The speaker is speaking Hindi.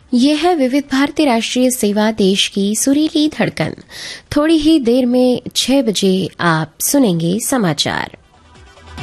यह है विविध भारती राष्ट्रीय सेवा, देश की सुरीली धड़कन। थोड़ी ही देर में 6 बजे आप सुनेंगे समाचार।